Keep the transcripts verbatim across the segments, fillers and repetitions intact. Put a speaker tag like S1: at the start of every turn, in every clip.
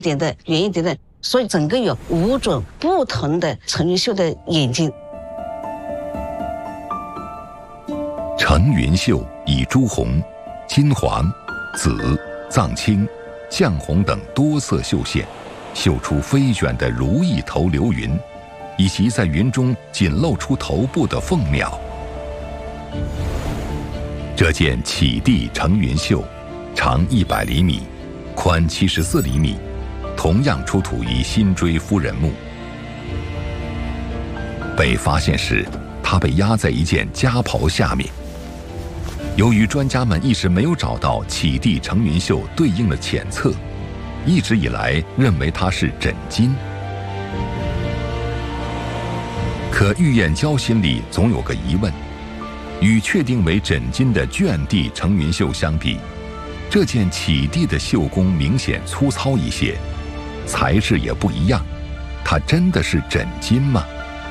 S1: 点的、圆一点的，所以整个有五种不同的程云秀的眼睛。
S2: 程云秀以朱红、金黄、紫、藏青、绛红等多色绣线，绣出飞卷的如意头流云，以及在云中仅露出头部的凤鸟。这件启地程云秀，长一百厘米，宽七十四厘米，同样出土于辛追夫人墓。被发现时，它被压在一件夹袍下面。由于专家们一直没有找到启地程云秀对应的浅册，一直以来认为它是枕巾。可郁彦娇心里总有个疑问，与确定为枕巾的卷地程云秀相比，这件启地的绣工明显粗糙一些，材质也不一样，它真的是枕巾吗？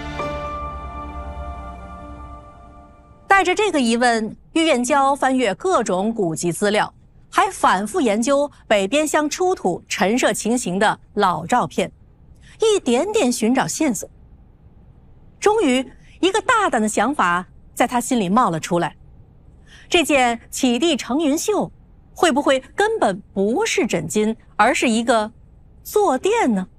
S3: 带着这个疑问，郁彦娇翻阅各种古籍资料，还反复研究北边乡出土陈设情形的老照片，一点点寻找线索。终于，一个大胆的想法在他心里冒了出来：这件启地程云秀会不会根本不是枕巾，而是一个坐垫呢？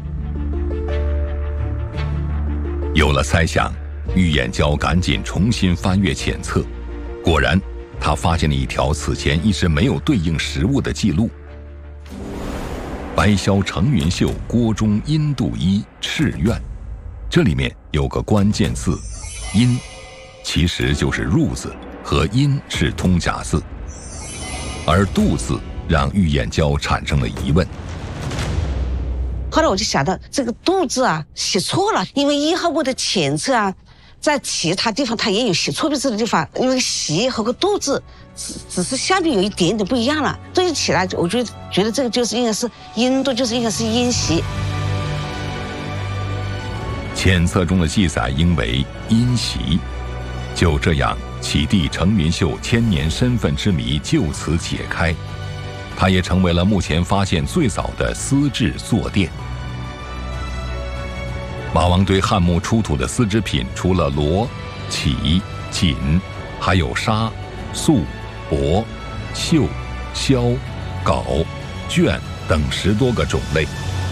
S2: 有了猜想，郁彦娇赶紧重新翻阅浅册，果然，他发现了一条此前一直没有对应实物的记录：白霄程云秀郭中阴度一赤院，这里面有个关键字“阴”，其实就是入字，和阴是通假字，而度字让郁彦娇产生了疑问。
S1: 后来我就想到，这个度字啊写错了，因为一号墓的浅册啊，在其他地方它也有写错别字的地方，因为习和个度字只只是下面有一点点不一样了，对起来我就觉得这个就是应该是阴度，就是应该是阴习。
S2: 浅册中的记载应为阴习，就这样，启地程云秀千年身份之谜就此解开，它也成为了目前发现最早的丝质坐垫。马王堆汉墓出土的丝织品，除了罗、绮、锦，还有纱、素、帛、绣、绡、稿、绢等十多个种类。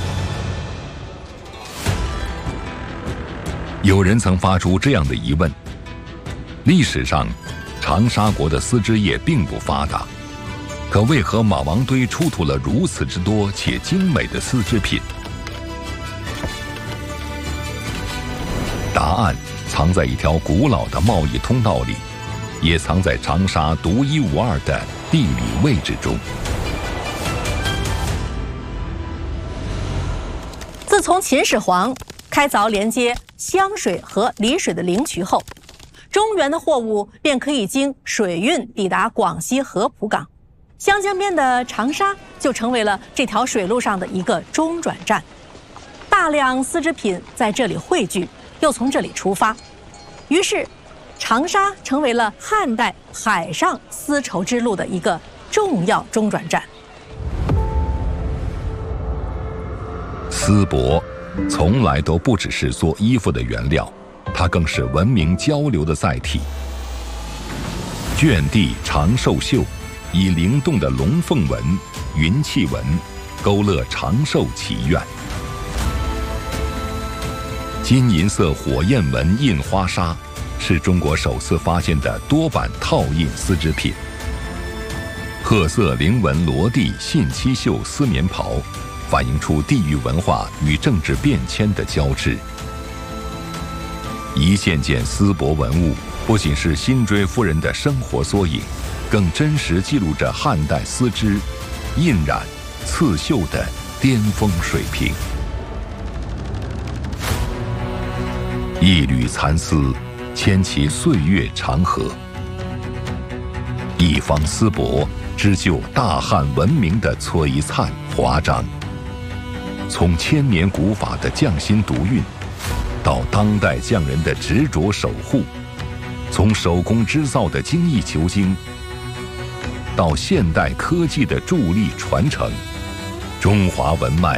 S2: 有人曾发出这样的疑问：历史上，长沙国的丝织业并不发达，可为何马王堆出土了如此之多且精美的丝织品？答案藏在一条古老的贸易通道里，也藏在长沙独一无二的地理位置中。
S3: 自从秦始皇开凿连接湘水和丽水的灵渠后，中原的货物便可以经水运抵达广西合浦港，湘江边的长沙就成为了这条水路上的一个中转站。大量丝织品在这里汇聚，又从这里出发，于是长沙成为了汉代海上丝绸之路的一个重要中转站。
S2: 丝帛从来都不只是做衣服的原料，它更是文明交流的载体。卷地长寿绣以灵动的龙凤纹、云气纹勾勒长寿祈愿。金银色火焰纹印花纱是中国首次发现的多版套印丝织品。褐色菱纹罗地信七绣丝棉袍反映出地域文化与政治变迁的交织。一件件丝帛文物不仅是辛追夫人的生活缩影，更真实记录着汉代丝织、印染、刺绣的巅峰水平。一缕蚕丝牵起岁月长河，一方丝帛织就大汉文明的璀璨华章。从千年古法的匠心独运，到当代匠人的执着守护，从手工织造的精益求精，到现代科技的助力传承， 中华文脉